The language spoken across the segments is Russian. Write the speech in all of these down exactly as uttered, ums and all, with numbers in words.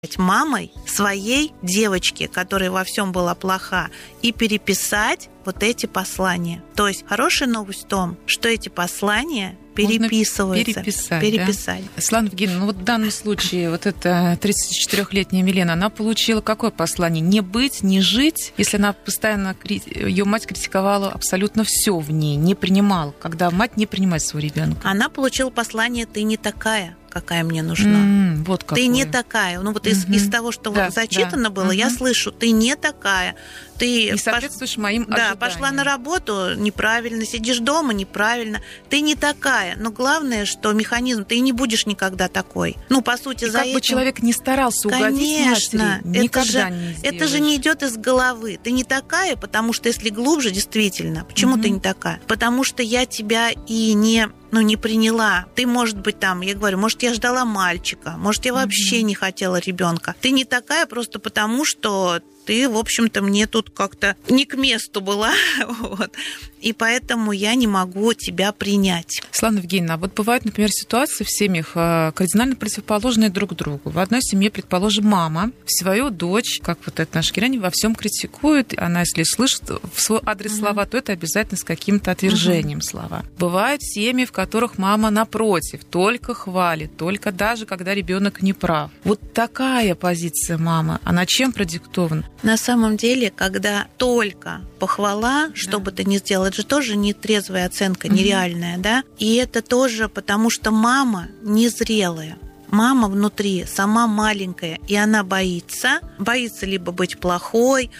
мамой своей девочки, которая во всем была плоха, и переписать вот эти послания. То есть хорошая новость в том, что эти послания переписываются. Переписать, переписать. Да? Светлана Евгеньевна, ну вот в данном случае вот эта тридцатичетырёхлетняя Милена, она получила какое послание? Не быть, не жить, если она постоянно, ее мать критиковала абсолютно все в ней, не принимала, когда мать не принимает своего ребенка. Она получила послание «ты не такая, какая мне нужна». Mm, вот какое. Ты не такая. Ну вот из, mm-hmm. из того, что да, вот зачитано да. было, mm-hmm. я слышу, ты не такая. Ты не соответствуешь пош... моим ожиданиям. Да, пошла на работу неправильно, сидишь дома неправильно. Ты не такая. Но главное, что механизм, ты не будешь никогда такой. Ну, по сути, и за как этим... бы человек не старался угодить Конечно, матери, никогда это же, не сделаешь. Это же не идет из головы. Ты не такая, потому что если глубже, действительно, почему mm-hmm. ты не такая? Потому что я тебя и не... ну, не приняла. Ты, может быть, там, я говорю, может, я ждала мальчика, может, я вообще mm-hmm. не хотела ребенка. Ты не такая просто потому, что ты, в общем-то, мне тут как-то не к месту была. Вот. И поэтому я не могу тебя принять. Светлана Евгеньевна, а вот бывают, например, ситуации в семьях кардинально противоположные друг другу. В одной семье, предположим, мама свою дочь, как вот эта наша героиня, во всем критикует. Она, если слышит в свой адрес mm-hmm. слова, то это обязательно с каким-то отвержением mm-hmm. слова. Бывают семьи, в которых мама, напротив, только хвалит, только даже когда ребенок не прав. Вот такая позиция мамы, она чем продиктована? На самом деле, когда только похвала, да. что бы ты ни сделал, это же тоже нетрезвая оценка, mm-hmm. нереальная, да? И это тоже потому, что мама незрелая. Мама внутри сама маленькая, и она боится. Боится либо быть плохой,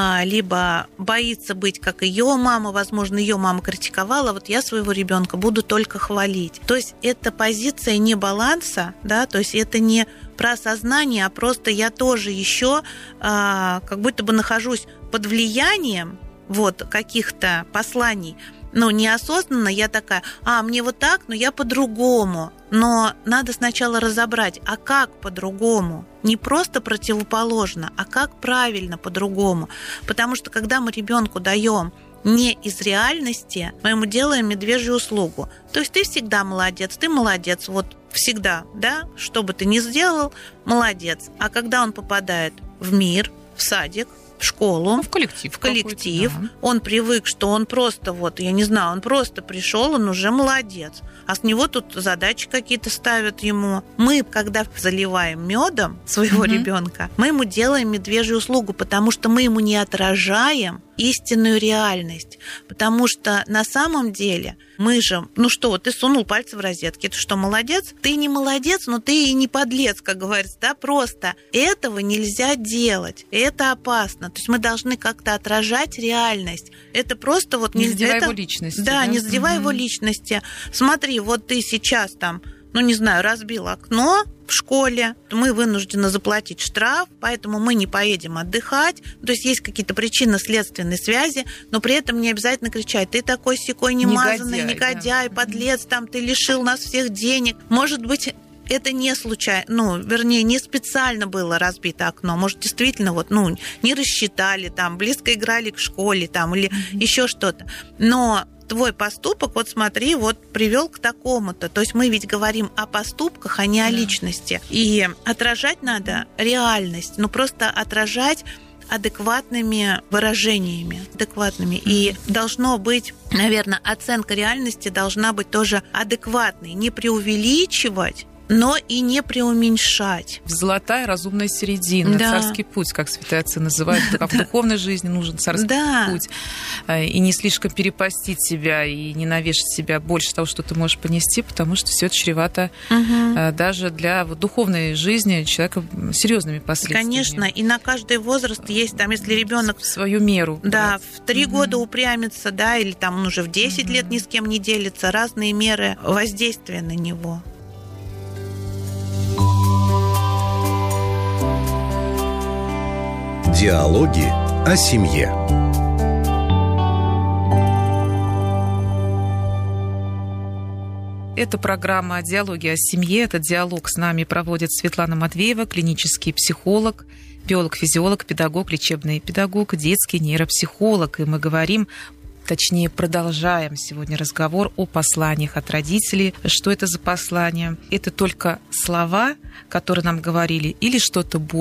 либо боится быть как ее мама. Возможно, ее мама критиковала. Вот я своего ребенка буду только хвалить. То есть это позиция не баланса, да, то есть это не про сознание, а просто я тоже еще как будто бы нахожусь под влиянием вот каких-то посланий. Ну, неосознанно я такая, а, мне вот так, но я по-другому. Но надо сначала разобрать, а как по-другому? Не просто противоположно, а как правильно по-другому. Потому что когда мы ребенку даем не из реальности, мы ему делаем медвежью услугу. То есть ты всегда молодец, ты молодец, вот всегда, да, что бы ты ни сделал, молодец. А когда он попадает в мир, в садик, в школу, ну, в коллектив, в коллектив. Да. Он привык, что он просто, вот, я не знаю, он просто пришел, он уже молодец. А с него тут задачи какие-то ставят ему. Мы, когда заливаем медом своего mm-hmm. ребенка, мы ему делаем медвежью услугу, потому что мы ему не отражаем истинную реальность. Потому что на самом деле мы же, ну что, вот ты сунул пальцы в розетки, ты что, молодец? Ты не молодец, но ты и не подлец, как говорится, да, просто этого нельзя делать, это опасно. То есть мы должны как-то отражать реальность. Это просто вот... Не не задевая это, его личности. Да, да? не задевая mm-hmm. его личности. Смотри, вот ты сейчас там, ну не знаю, разбил окно в школе, мы вынуждены заплатить штраф, поэтому мы не поедем отдыхать. То есть есть какие-то причинно-следственные связи, но при этом не обязательно кричать: ты такой сякой немазанный, негодяй, негодяй да. подлец, там ты лишил нас всех денег. Может быть, это не случайно, ну, вернее, не специально было разбито окно. Может, действительно, вот, ну, не рассчитали, там, близко играли к школе, там, или mm-hmm. еще что-то. Но твой поступок, вот смотри, вот привел к такому-то. То есть мы ведь говорим о поступках, а не о личности. И отражать надо реальность, ну, просто отражать адекватными выражениями, адекватными. Mm-hmm. И должно быть, наверное, оценка реальности должна быть тоже адекватной. Не преувеличивать, но и не преуменьшать. Золотая разумная середина, да. царский путь, как святые отцы называют. Как в духовной жизни нужен царский да. путь. И не слишком перепостить себя, и не навешать себя больше того, что ты можешь понести, потому что все это чревато угу. даже для вот, духовной жизни человека серьезными последствиями. Конечно, и на каждый возраст есть, там, если ребенок в свою меру. Да, брать. в три угу. года упрямится, да, или там он уже в десять угу. лет ни с кем не делится, разные меры воздействия на него. Диалоги о семье. Это программа «Диалоги о семье». Этот диалог с нами проводит Светлана Матвеева, клинический психолог, биолог-физиолог, педагог, лечебный педагог, детский нейропсихолог. И мы говорим точнее продолжаем сегодня разговор о посланиях от родителей. Что это за послания? Это только слова, которые нам говорили, или что-то